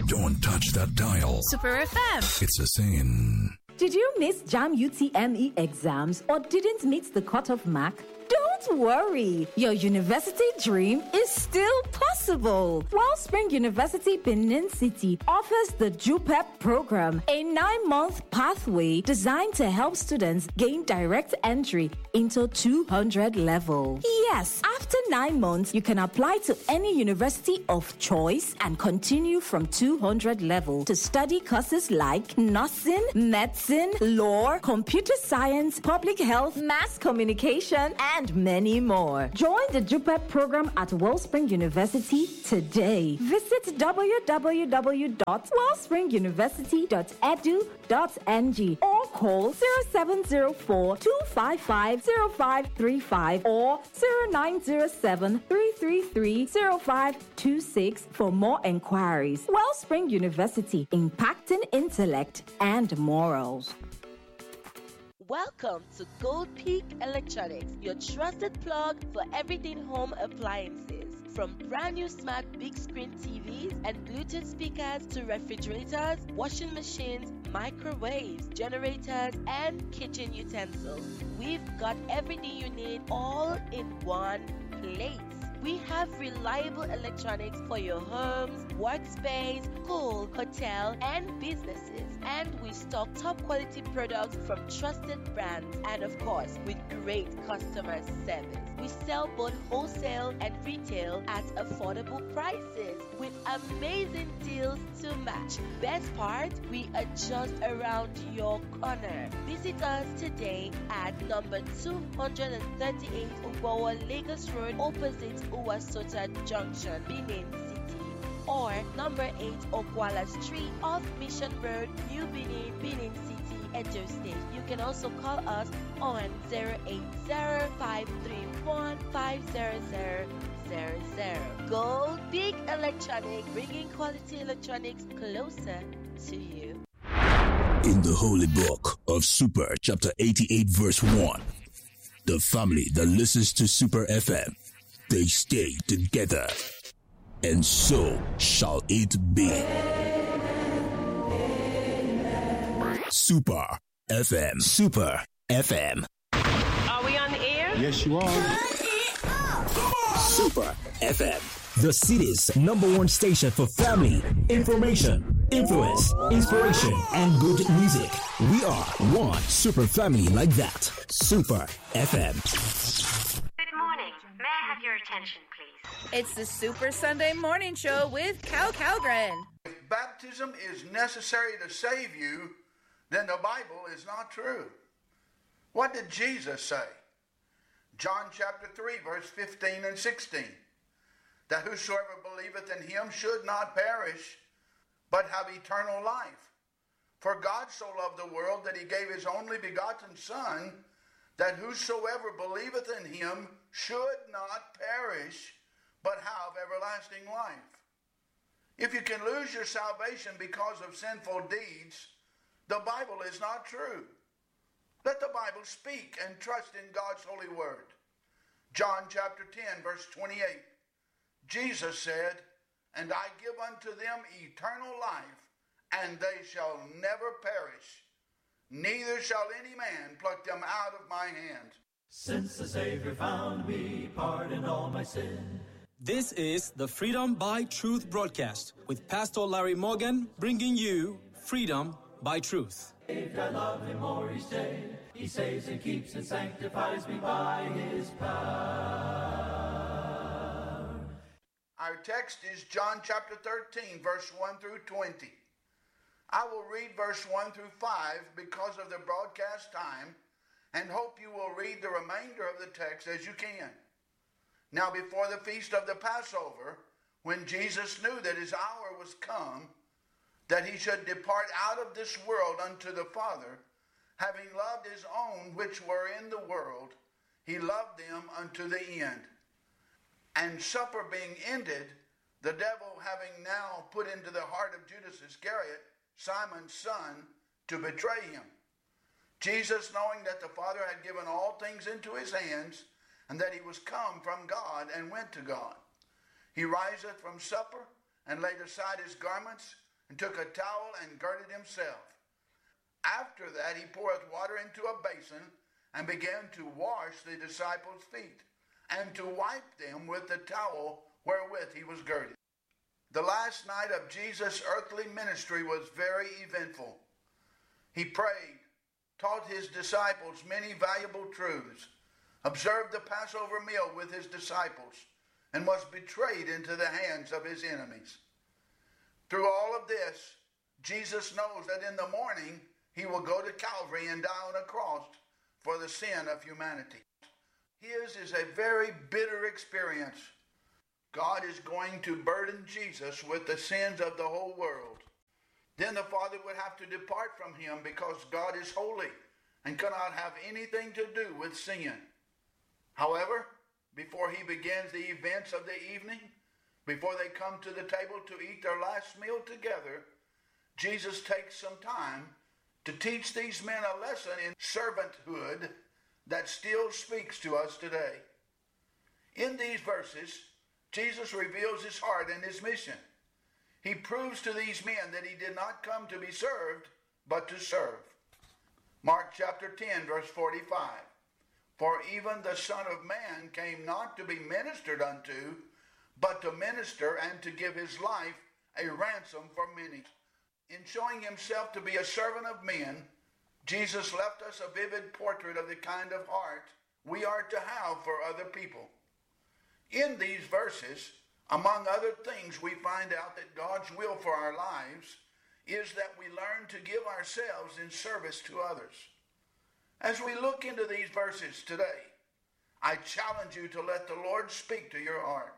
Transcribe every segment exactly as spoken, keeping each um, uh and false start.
Don't touch that dial. Super F M. It's a sin. Did you miss JAM U T M E exams or didn't meet the cutoff mark? Don't worry, your university dream is still possible. Wellspring University Benin City offers the JUPEP program, a nine-month pathway designed to help students gain direct entry into two hundred level. Yes, after nine months, you can apply to any university of choice and continue from two hundred level to study courses like nursing, medicine, law, computer science, public health, mass communication, and and many more. Join the JUPEP program at Wellspring University today. Visit w w w dot wellspring university dot e d u dot n g or call zero seven zero four, two five five, zero five three five or zero nine zero seven, three three three, zero five two six for more enquiries. Wellspring University, impacting intellect and morals. Welcome to Gold Peak Electronics, your trusted plug for everything home appliances. From brand new smart big screen T Vs and Bluetooth speakers to refrigerators, washing machines, microwaves, generators, and kitchen utensils. We've got everything you need all in one place. We have reliable electronics for your homes, workspace, school, hotel, and businesses. And we stock top quality products from trusted brands and of course with great customer service. We sell both wholesale and retail at affordable prices with amazing deals to match. Best part, we are just around your corner. Visit us today at number two hundred thirty-eight Ubawa Lagos Road opposite Uwasota Junction, Benin City, or number eight Okwala Street off Mission Road, New Benin, Benin City, Edo State. You can also call us on zero eight zero, five three one, five zero zero zero zero. Gold Big Electronic, bringing quality electronics closer to you. In the holy book of Super, chapter eighty-eight, verse one, the family that listens to Super F M, they stay together, and so shall it be. Super F M. Super F M. Are we on the air? Yes, you are. Super F M. The city's number one station for family, information, influence, inspiration, and good music. We are one super family like that. Super F M. Good morning. May I have your attention, please? It's the Super Sunday Morning Show with Cal Calgren. If baptism is necessary to save you, then the Bible is not true. What did Jesus say? John chapter three, verse fifteen and sixteen. That whosoever believeth in him should not perish, but have eternal life. For God so loved the world that he gave his only begotten Son, that whosoever believeth in him should not perish, but have everlasting life. If you can lose your salvation because of sinful deeds, the Bible is not true. Let the Bible speak and trust in God's holy word. John chapter ten, verse twenty-eight. Jesus said, and I give unto them eternal life, and they shall never perish, neither shall any man pluck them out of my hand. Since the Savior found me, pardoned all my sin. This is the Freedom by Truth broadcast with Pastor Larry Morgan, bringing you Freedom by Truth. I love him more each day. He saves and keeps and sanctifies me by his power. Our text is John chapter thirteen, verse one through twenty. I will read verse one through five because of the broadcast time, and hope you will read the remainder of the text as you can. Now before the feast of the Passover, when Jesus knew that his hour was come, that he should depart out of this world unto the Father, having loved his own which were in the world, he loved them unto the end. And supper being ended, the devil having now put into the heart of Judas Iscariot, Simon's son, to betray him. Jesus, knowing that the Father had given all things into his hands, and that he was come from God and went to God, he riseth from supper, and laid aside his garments, and took a towel and girded himself. After that he poureth water into a basin and began to wash the disciples' feet and to wipe them with the towel wherewith he was girded. The last night of Jesus' earthly ministry was very eventful. He prayed, taught his disciples many valuable truths, observed the Passover meal with his disciples, and was betrayed into the hands of his enemies. Through all of this, Jesus knows that in the morning he will go to Calvary and die on a cross for the sin of humanity. His is a very bitter experience. God is going to burden Jesus with the sins of the whole world. Then the Father would have to depart from him because God is holy and cannot have anything to do with sin. However, before he begins the events of the evening, before they come to the table to eat their last meal together, Jesus takes some time to teach these men a lesson in servanthood that still speaks to us today. In these verses, Jesus reveals his heart and his mission. He proves to these men that he did not come to be served, but to serve. Mark chapter ten, verse forty-five. For even the Son of Man came not to be ministered unto, but to minister and to give his life a ransom for many. In showing himself to be a servant of men, Jesus left us a vivid portrait of the kind of heart we are to have for other people. In these verses, among other things, we find out that God's will for our lives is that we learn to give ourselves in service to others. As we look into these verses today, I challenge you to let the Lord speak to your heart.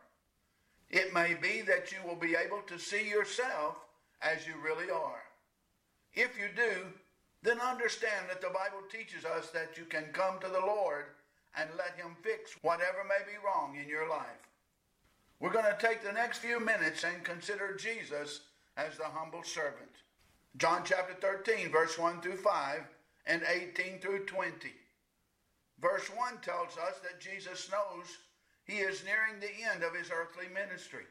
It may be that you will be able to see yourself as you really are. If you do, then understand that the Bible teaches us that you can come to the Lord and let him fix whatever may be wrong in your life. We're going to take the next few minutes and consider Jesus as the humble servant. John chapter thirteen, verse one through five, and eighteen through twenty. Verse one tells us that Jesus knows he is nearing the end of his earthly ministry.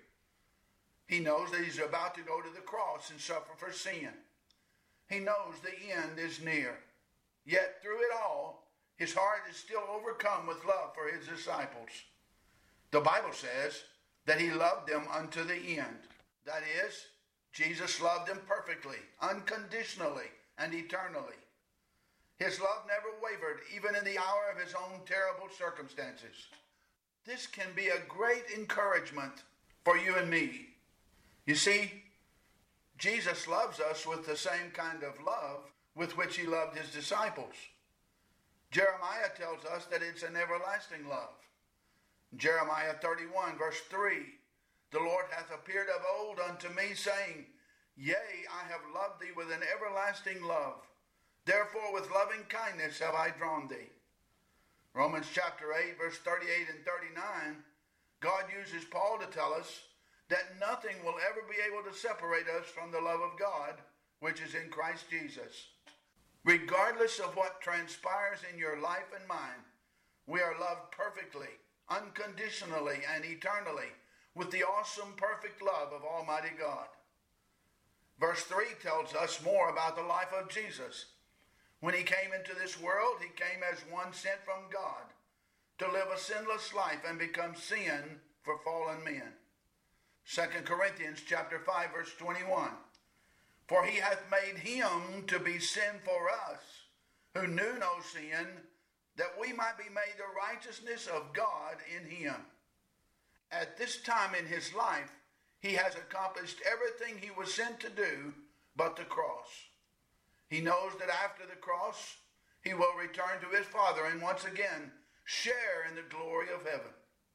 He knows that he's about to go to the cross and suffer for sin. He knows the end is near. Yet through it all, his heart is still overcome with love for his disciples. The Bible says that he loved them unto the end. That is, Jesus loved them perfectly, unconditionally, and eternally. His love never wavered, even in the hour of his own terrible circumstances. This can be a great encouragement for you and me. You see, Jesus loves us with the same kind of love with which he loved his disciples. Jeremiah tells us that it's an everlasting love. Jeremiah thirty-one, verse three, the Lord hath appeared of old unto me, saying, Yea, I have loved thee with an everlasting love. Therefore with loving kindness have I drawn thee. Romans chapter eight, verse thirty-eight and thirty-nine, God uses Paul to tell us that nothing will ever be able to separate us from the love of God, which is in Christ Jesus. Regardless of what transpires in your life and mine, we are loved perfectly, unconditionally, and eternally with the awesome, perfect love of Almighty God. Verse three tells us more about the life of Jesus. When he came into this world, he came as one sent from God to live a sinless life and become sin for fallen men. Second Corinthians chapter five, verse twenty-one. For he hath made him to be sin for us, who knew no sin, that we might be made the righteousness of God in him. At this time in his life, he has accomplished everything he was sent to do but the cross. He knows that after the cross, he will return to his Father and once again share in the glory of heaven.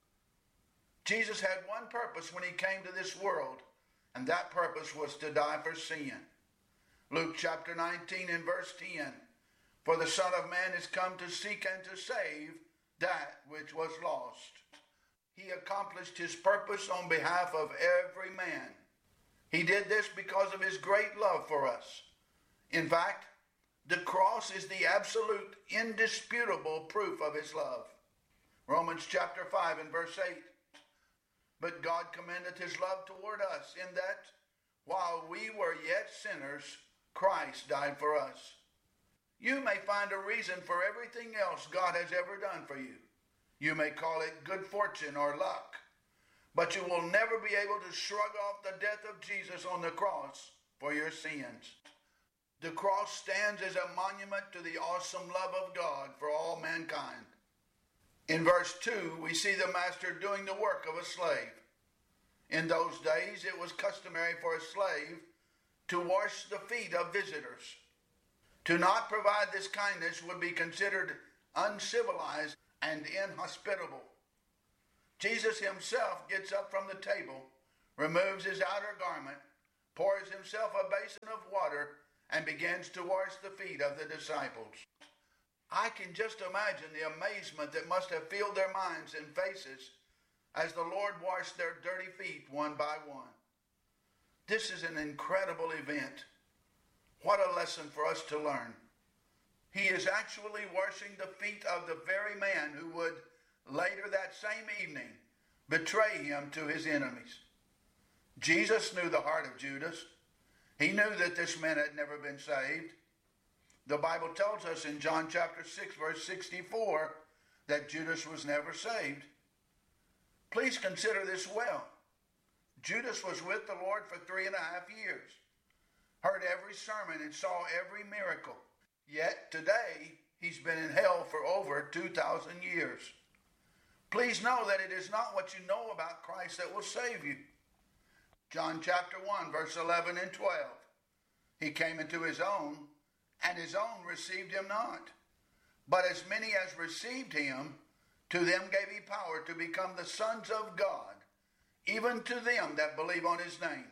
Jesus had one purpose when he came to this world, and that purpose was to die for sin. Luke chapter nineteen and verse ten, for the Son of Man is come to seek and to save that which was lost. He accomplished his purpose on behalf of every man. He did this because of his great love for us. In fact, the cross is the absolute, indisputable proof of his love. Romans chapter five and verse eight. But God commendeth his love toward us, in that, while we were yet sinners, Christ died for us. You may find a reason for everything else God has ever done for you. You may call it good fortune or luck, but you will never be able to shrug off the death of Jesus on the cross for your sins. The cross stands as a monument to the awesome love of God for all mankind. In verse two, we see the master doing the work of a slave. In those days, it was customary for a slave to wash the feet of visitors. To not provide this kindness would be considered uncivilized and inhospitable. Jesus himself gets up from the table, removes his outer garment, pours himself a basin of water, and begins to wash the feet of the disciples. I can just imagine the amazement that must have filled their minds and faces as the Lord washed their dirty feet one by one. This is an incredible event. What a lesson for us to learn. He is actually washing the feet of the very man who would later that same evening betray him to his enemies. Jesus knew the heart of Judas. He knew that this man had never been saved. The Bible tells us in John chapter six, verse sixty-four, that Judas was never saved. Please consider this well. Judas was with the Lord for three and a half years, heard every sermon and saw every miracle. Yet today, he's been in hell for over two thousand years. Please know that it is not what you know about Christ that will save you. John chapter one, verse eleven and twelve. He came into his own, and his own received him not. But as many as received him, to them gave he power to become the sons of God, even to them that believe on his name.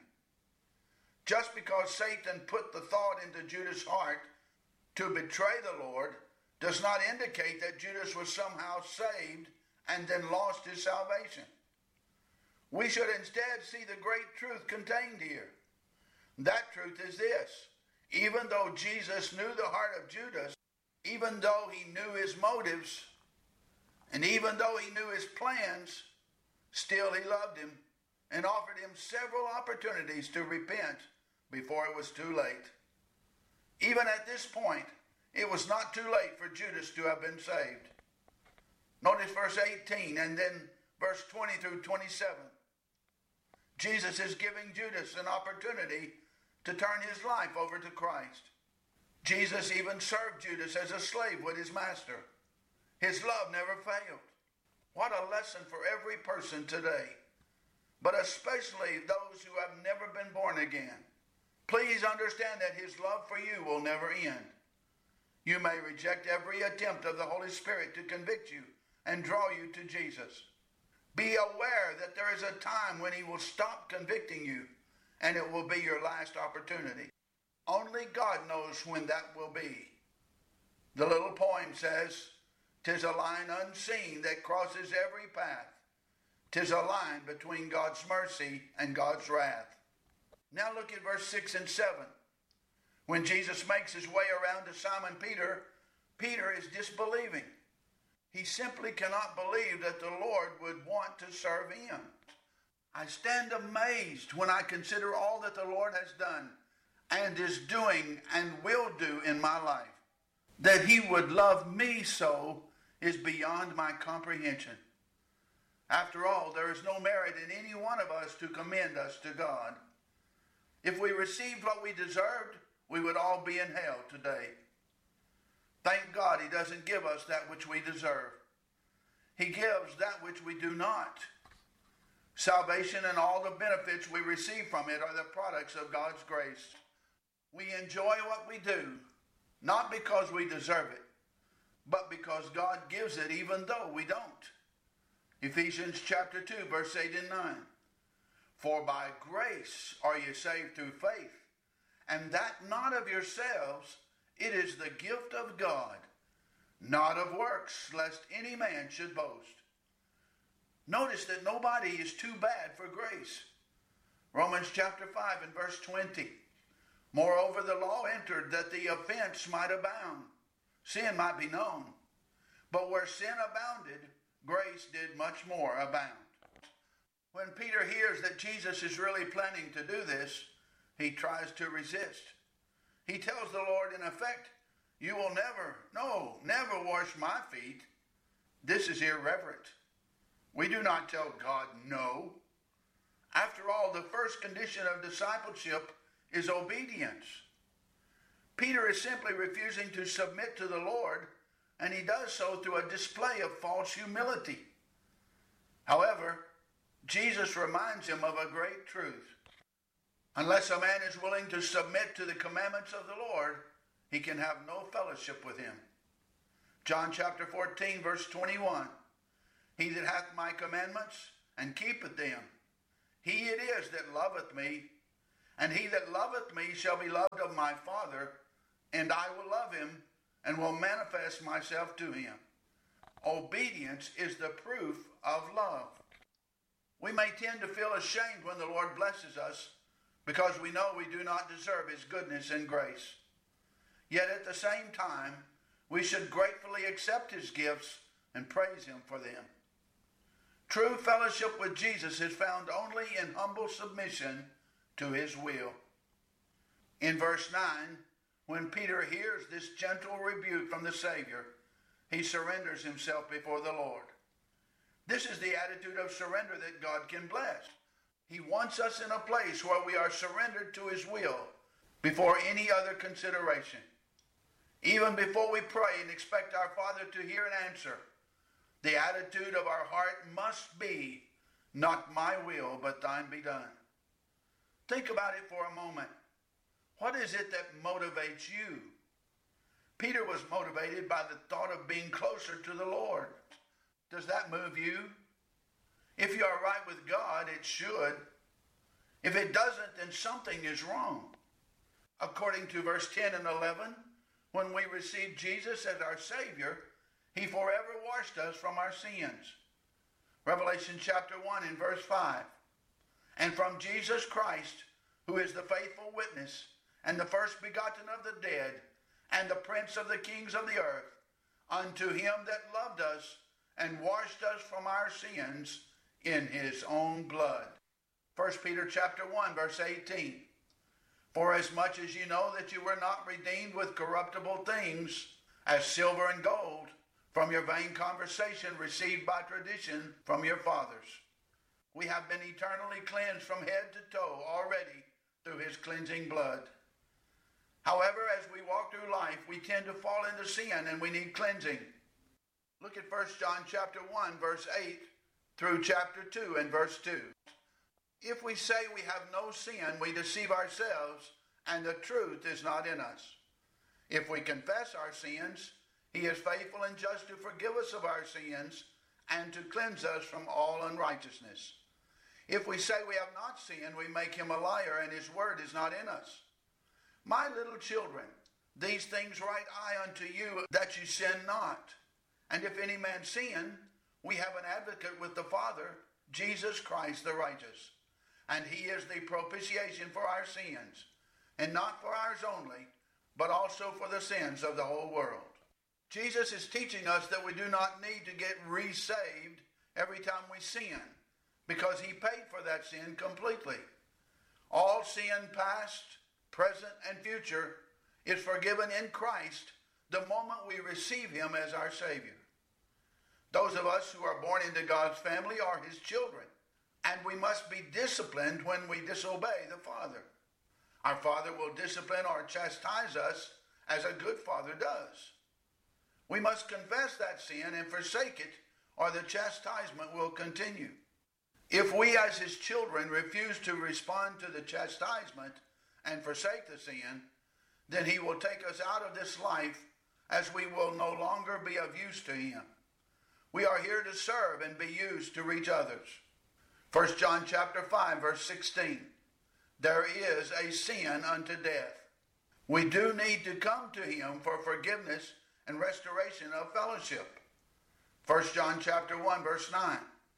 Just because Satan put the thought into Judas' heart to betray the Lord does not indicate that Judas was somehow saved and then lost his salvation. We should instead see the great truth contained here. That truth is this: even though Jesus knew the heart of Judas, even though he knew his motives, and even though he knew his plans, still he loved him and offered him several opportunities to repent before it was too late. Even at this point, it was not too late for Judas to have been saved. Notice verse eighteen and then verse twenty through twenty-seven. Jesus is giving Judas an opportunity to turn his life over to Christ. Jesus even served Judas as a slave with his master. His love never failed. What a lesson for every person today, but especially those who have never been born again. Please understand that his love for you will never end. You may reject every attempt of the Holy Spirit to convict you and draw you to Jesus. Be aware that there is a time when he will stop convicting you, and it will be your last opportunity. Only God knows when that will be. The little poem says, "'Tis a line unseen that crosses every path. 'Tis a line between God's mercy and God's wrath." Now look at verse six and seven. When Jesus makes his way around to Simon Peter, Peter is disbelieving. He simply cannot believe that the Lord would want to serve him. I stand amazed when I consider all that the Lord has done and is doing and will do in my life. That he would love me so is beyond my comprehension. After all, there is no merit in any one of us to commend us to God. If we received what we deserved, we would all be in hell today. Thank God he doesn't give us that which we deserve. He gives that which we do not. Salvation and all the benefits we receive from it are the products of God's grace. We enjoy what we do, not because we deserve it, but because God gives it even though we don't. Ephesians chapter two, verse eight and nine. For by grace are you saved through faith, and that not of yourselves, it is the gift of God, not of works, lest any man should boast. Notice that nobody is too bad for grace. Romans chapter five and verse twenty. Moreover, the law entered that the offense might abound. Sin might be known. But where sin abounded, grace did much more abound. When Peter hears that Jesus is really planning to do this, he tries to resist. He tells the Lord, in effect, you will never, no, never wash my feet. This is irreverent. We do not tell God no. After all, the first condition of discipleship is obedience. Peter is simply refusing to submit to the Lord, and he does so through a display of false humility. However, Jesus reminds him of a great truth. Unless a man is willing to submit to the commandments of the Lord, he can have no fellowship with him. John chapter fourteen, verse twenty-one. He that hath my commandments and keepeth them, he it is that loveth me, and he that loveth me shall be loved of my Father, and I will love him, and will manifest myself to him. Obedience is the proof of love. We may tend to feel ashamed when the Lord blesses us because we know we do not deserve his goodness and grace. Yet at the same time, we should gratefully accept his gifts and praise him for them. True fellowship with Jesus is found only in humble submission to his will. In verse nine, when Peter hears this gentle rebuke from the Savior, he surrenders himself before the Lord. This is the attitude of surrender that God can bless. He wants us in a place where we are surrendered to his will before any other consideration. Even before we pray and expect our Father to hear and answer, the attitude of our heart must be, not my will, but thine be done. Think about it for a moment. What is it that motivates you? Peter was motivated by the thought of being closer to the Lord. Does that move you? If you are right with God, it should. If it doesn't, then something is wrong. According to verse ten and eleven, when we received Jesus as our Savior, he forever washed us from our sins. Revelation chapter one and verse five. And from Jesus Christ, who is the faithful witness, and the first begotten of the dead, and the prince of the kings of the earth, unto him that loved us, and washed us from our sins in his own blood. First Peter chapter one, verse eighteen. For as much as you know that you were not redeemed with corruptible things, as silver and gold, from your vain conversation received by tradition from your fathers. We have been eternally cleansed from head to toe already through his cleansing blood. However, as we walk through life, we tend to fall into sin and we need cleansing. Look at First John chapter one, verse eight through chapter two and verse two. If we say we have no sin, we deceive ourselves, and the truth is not in us. If we confess our sins, he is faithful and just to forgive us of our sins and to cleanse us from all unrighteousness. If we say we have not sinned, we make him a liar, and his word is not in us. My little children, these things write I unto you, that you sin not. And if any man sin, we have an advocate with the Father, Jesus Christ the righteous. And he is the propitiation for our sins, and not for ours only, but also for the sins of the whole world. Jesus is teaching us that we do not need to get re-saved every time we sin, because he paid for that sin completely. All sin, past, present, and future, is forgiven in Christ the moment we receive him as our Savior. Those of us who are born into God's family are his children, and we must be disciplined when we disobey the Father. Our Father will discipline or chastise us as a good father does. We must confess that sin and forsake it, or the chastisement will continue. If we as his children refuse to respond to the chastisement and forsake the sin, then he will take us out of this life, as we will no longer be of use to him. We are here to serve and be used to reach others. First John chapter five, verse sixteen. There is a sin unto death. We do need to come to him for forgiveness and restoration of fellowship. First John chapter one, verse nine.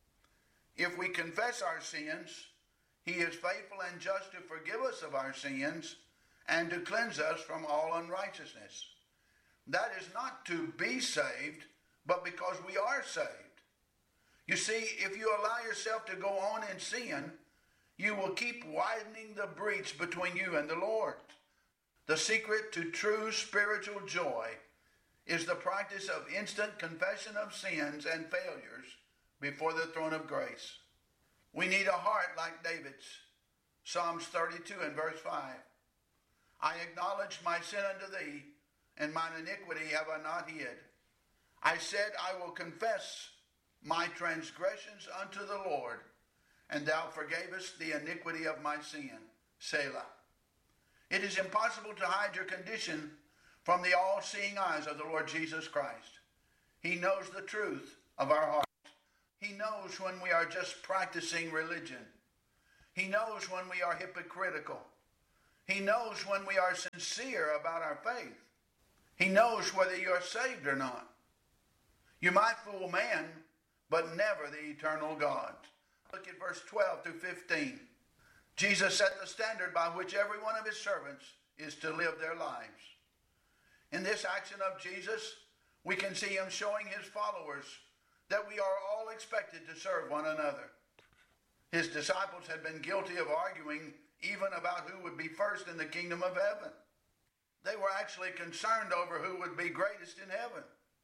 If we confess our sins, he is faithful and just to forgive us of our sins and to cleanse us from all unrighteousness. That is not to be saved, but because we are saved. You see, if you allow yourself to go on in sin, you will keep widening the breach between you and the Lord. The secret to true spiritual joy is the practice of instant confession of sins and failures before the throne of grace. We need a heart like David's. Psalms thirty-two and verse five. I acknowledged my sin unto thee, and mine iniquity have I not hid. I said, I will confess my transgressions unto the Lord, and thou forgavest the iniquity of my sin. Selah. It is impossible to hide your condition from the all-seeing eyes of the Lord Jesus Christ. He knows the truth of our hearts. He knows when we are just practicing religion. He knows when we are hypocritical. He knows when we are sincere about our faith. He knows whether you are saved or not. You might fool man, but never the eternal God. Look at verse twelve through fifteen. Jesus set the standard by which every one of his servants is to live their lives. In this action of Jesus, we can see him showing his followers that we are all expected to serve one another. His disciples had been guilty of arguing even about who would be first in the kingdom of heaven. They were actually concerned over who would be greatest in heaven.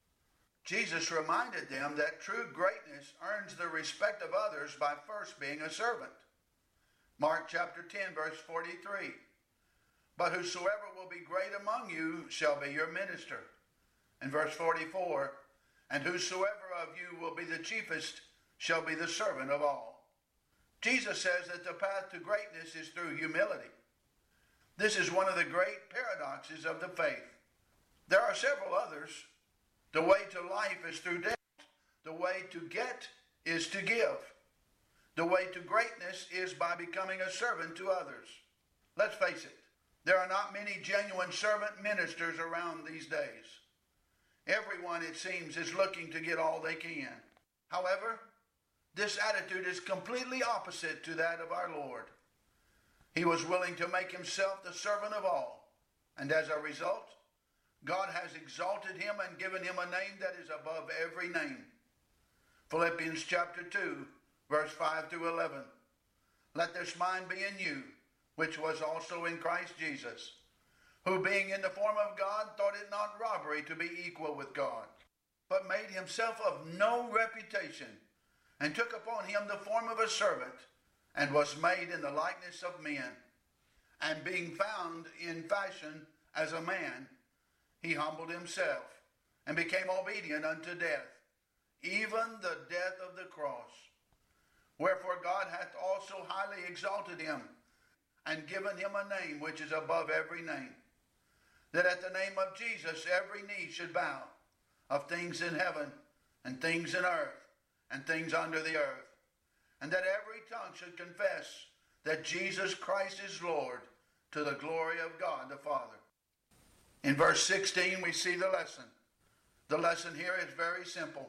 Jesus reminded them that true greatness earns the respect of others by first being a servant. Mark chapter ten, verse forty-three. But whosoever will be great among you shall be your minister. And verse forty-four. And whosoever of you will be the chiefest shall be the servant of all. Jesus says that the path to greatness is through humility. This is one of the great paradoxes of the faith. There are several others. The way to life is through death. The way to get is to give. The way to greatness is by becoming a servant to others. Let's face it, there are not many genuine servant ministers around these days. Everyone, it seems, is looking to get all they can. However, this attitude is completely opposite to that of our Lord. He was willing to make himself the servant of all, and as a result, God has exalted him and given him a name that is above every name. Philippians chapter two, verse five through eleven. Let this mind be in you, which was also in Christ Jesus, who being in the form of God thought it not robbery to be equal with God, but made himself of no reputation, and took upon him the form of a servant, and was made in the likeness of men. And being found in fashion as a man, he humbled himself, and became obedient unto death, even the death of the cross. Wherefore God hath also highly exalted him, and given him a name which is above every name, that at the name of Jesus every knee should bow, of things in heaven, and things in earth, and things under the earth, and that every tongue should confess that Jesus Christ is Lord, to the glory of God the Father. In verse sixteen, we see the lesson. The lesson here is very simple.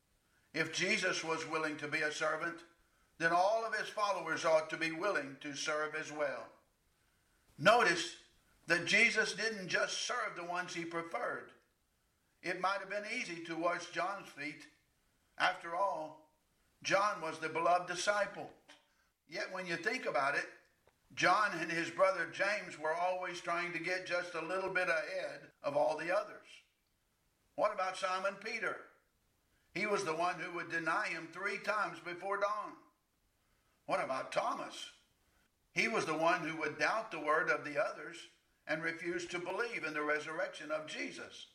If Jesus was willing to be a servant, then all of his followers ought to be willing to serve as well. Notice that Jesus didn't just serve the ones he preferred. It might have been easy to wash John's feet. After all, John was the beloved disciple. Yet when you think about it, John and his brother James were always trying to get just a little bit ahead of all the others. What about Simon Peter? He was the one who would deny him three times before dawn. What about Thomas? He was the one who would doubt the word of the others and refuse to believe in the resurrection of Jesus.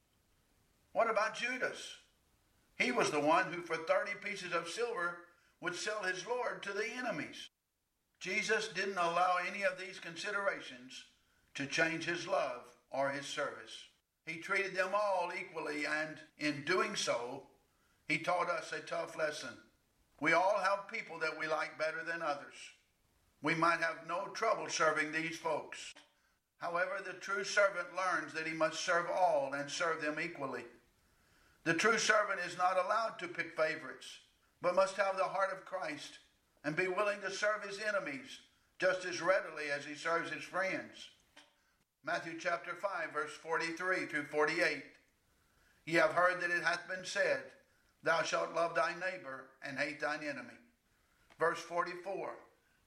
What about Judas? He was the one who for thirty pieces of silver would sell his Lord to the enemies. Jesus didn't allow any of these considerations to change his love or his service. He treated them all equally, and in doing so, he taught us a tough lesson. We all have people that we like better than others. We might have no trouble serving these folks. However, the true servant learns that he must serve all and serve them equally. The true servant is not allowed to pick favorites, but must have the heart of Christ and be willing to serve his enemies just as readily as he serves his friends. Matthew chapter five, verse forty-three through forty-eight. Ye have heard that it hath been said, Thou shalt love thy neighbor and hate thine enemy. Verse forty-four.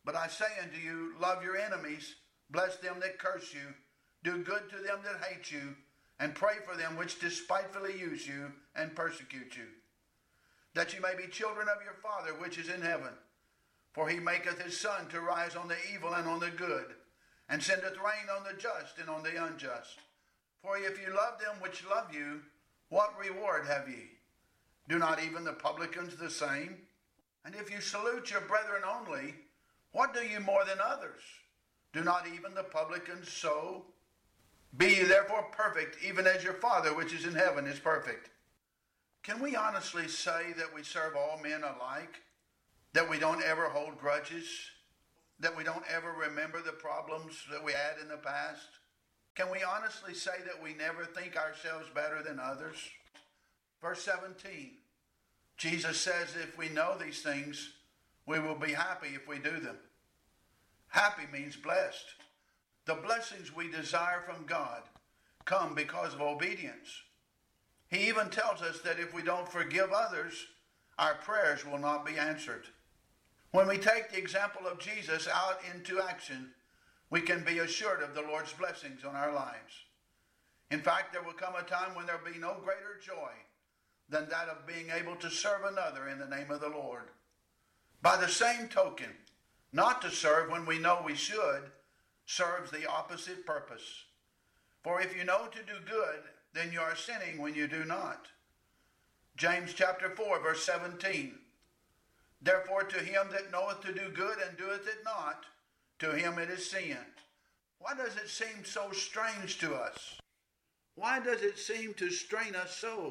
But I say unto you, love your enemies, bless them that curse you, do good to them that hate you, and pray for them which despitefully use you and persecute you, that you may be children of your Father which is in heaven. For he maketh his sun to rise on the evil and on the good, and sendeth rain on the just and on the unjust. For if you love them which love you, what reward have ye? Do not even the publicans the same? And if you salute your brethren only, what do you more than others? Do not even the publicans so? Be ye therefore perfect, even as your Father which is in heaven is perfect. Can we honestly say that we serve all men alike? That we don't ever hold grudges? That we don't ever remember the problems that we had in the past? Can we honestly say that we never think ourselves better than others? Verse seventeen, Jesus says if we know these things, we will be happy if we do them. Happy means blessed. The blessings we desire from God come because of obedience. He even tells us that if we don't forgive others, our prayers will not be answered. When we take the example of Jesus out into action, we can be assured of the Lord's blessings on our lives. In fact, there will come a time when there will be no greater joy than that of being able to serve another in the name of the Lord. By the same token, not to serve when we know we should serves the opposite purpose. For if you know to do good, then you are sinning when you do not. James chapter four, verse seventeen. Therefore to him that knoweth to do good and doeth it not, to him it is sin. Why does it seem so strange to us? Why does it seem to strain us so?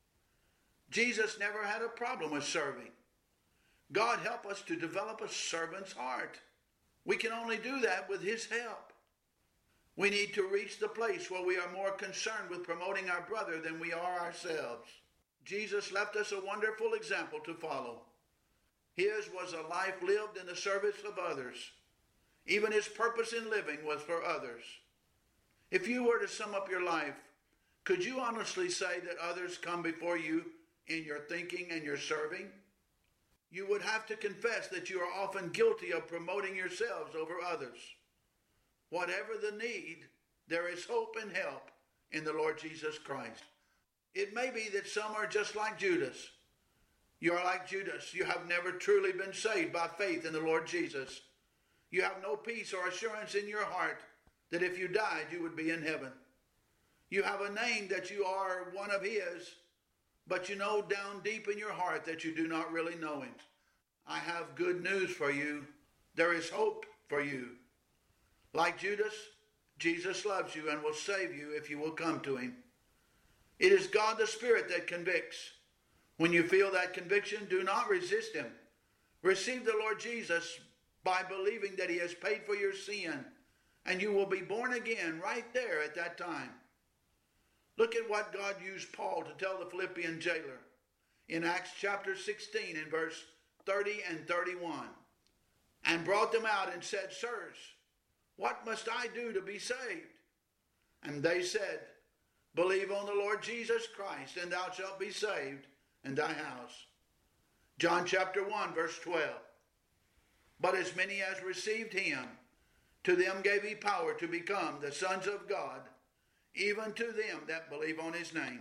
Jesus never had a problem with serving. God help us to develop a servant's heart. We can only do that with his help. We need to reach the place where we are more concerned with promoting our brother than we are ourselves. Jesus left us a wonderful example to follow. His was a life lived in the service of others. Even his purpose in living was for others. If you were to sum up your life, could you honestly say that others come before you in your thinking and your serving? You would have to confess that you are often guilty of promoting yourselves over others. Whatever the need, there is hope and help in the Lord Jesus Christ. It may be that some are just like Judas. You are like Judas. You have never truly been saved by faith in the Lord Jesus. You have no peace or assurance in your heart that if you died, you would be in heaven. You have a name that you are one of his, but you know down deep in your heart that you do not really know him. I have good news for you. There is hope for you. Like Judas, Jesus loves you and will save you if you will come to him. It is God the Spirit that convicts. When you feel that conviction, do not resist him. Receive the Lord Jesus by believing that he has paid for your sin, and you will be born again right there at that time. Look at what God used Paul to tell the Philippian jailer in Acts chapter sixteen in verse thirty and thirty-one. And brought them out and said, Sirs, what must I do to be saved? And they said, Believe on the Lord Jesus Christ, and thou shalt be saved, and thy house. John chapter one, verse twelve. But as many as received him, to them gave he power to become the sons of God, even to them that believe on his name.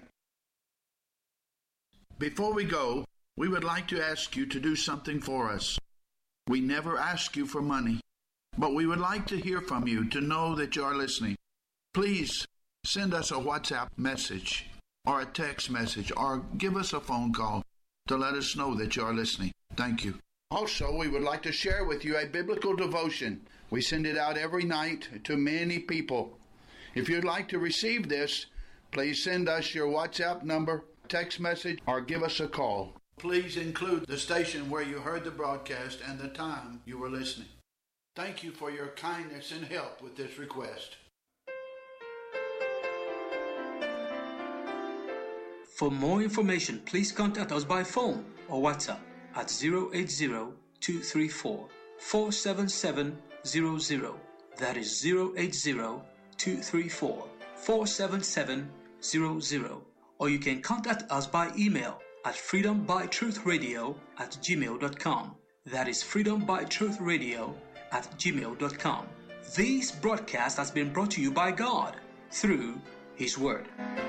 Before we go, we would like to ask you to do something for us. We never ask you for money, but we would like to hear from you to know that you are listening. Please send us a WhatsApp message or a text message or give us a phone call to let us know that you are listening. Thank you. Also, we would like to share with you a biblical devotion. We send it out every night to many people. If you'd like to receive this, please send us your WhatsApp number, text message, or give us a call. Please include the station where you heard the broadcast and the time you were listening. Thank you for your kindness and help with this request. For more information, please contact us by phone or WhatsApp at zero eight zero, two three four, four seven seven zero zero. That is zero eight zero, two three four, four seven seven zero zero. Or you can contact us by email at freedom by truth radio at gmail dot com. That is freedom by truth radio at gmail dot com. This broadcast has been brought to you by God through His Word.